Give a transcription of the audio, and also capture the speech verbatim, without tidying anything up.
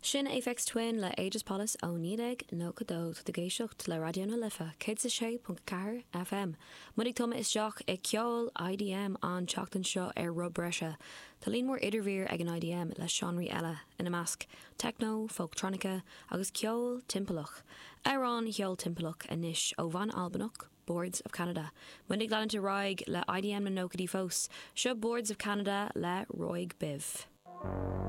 Sin Aphex Twin le Aegis Palace ó níag nó godó de géisiocht le radio na lifa cé sa sé punt ceathar F M. Mudig tuma is deach ag ceol I D M an teachtain seo ar rub breise. Tá líon mór idirvír ag an I D M le seanraí eile ina measc techno, folktronica agus ceol timpachach. Arán cheol timpachach inis ó Van Albanach, Boards of Canada. Mudig leananta roig le I D M na nócadí fós, seo Boards of Canada le roig biv.